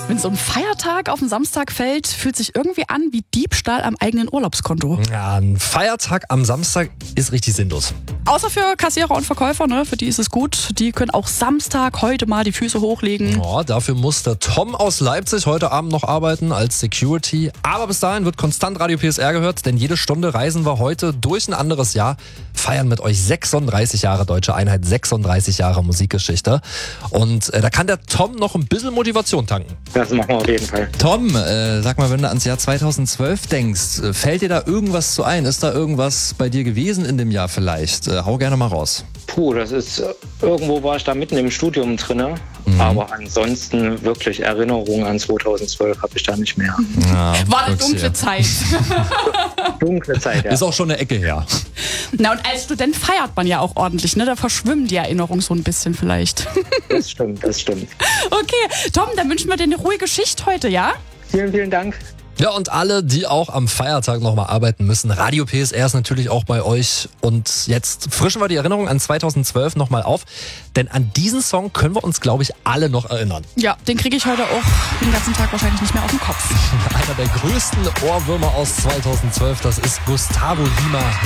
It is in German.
Wenn so ein Feiertag auf den Samstag fällt, fühlt sich irgendwie an wie Diebstahl am eigenen Urlaubskonto. Ja, ein Feiertag am Samstag ist richtig sinnlos. Außer für Kassierer und Verkäufer, ne? Für die ist es gut. Die können auch Samstag heute mal die Füße hochlegen. Ja, dafür muss der Tom aus Leipzig heute Abend noch arbeiten als Security. Aber bis dahin wird konstant Radio PSR gehört, denn jede Stunde reisen wir heute durch ein anderes Jahr, feiern mit euch 36 Jahre Deutsche Einheit, 36 Jahre Musikgeschichte. Und da kann der Tom noch ein bisschen Motivation tanken. Das machen wir auf jeden Fall. Tom, sag mal, wenn du ans Jahr 2012 denkst, fällt dir da irgendwas zu ein? Ist da irgendwas bei dir gewesen in dem Jahr vielleicht? Hau gerne mal raus. Puh, das ist, irgendwo war ich da mitten im Studium drin, aber ansonsten wirklich Erinnerungen an 2012 habe ich da nicht mehr. Ja, War eine dunkle Zeit. Dunkle Zeit, ja. Ist auch schon eine Ecke her. Na, und als Student feiert man ja auch ordentlich, ne? Da verschwimmen die Erinnerungen so ein bisschen vielleicht. Das stimmt, das stimmt. Okay, Tom, dann wünschen wir dir eine ruhige Schicht heute, ja? Vielen, vielen Dank. Ja, und alle, die auch am Feiertag nochmal arbeiten müssen, Radio PSR ist natürlich auch bei euch. Und jetzt frischen wir die Erinnerung an 2012 nochmal auf, denn an diesen Song können wir uns, glaube ich, alle noch erinnern. Ja, den kriege ich heute auch den ganzen Tag wahrscheinlich nicht mehr auf den Kopf. Einer der größten Ohrwürmer aus 2012, das ist Gustavo Lima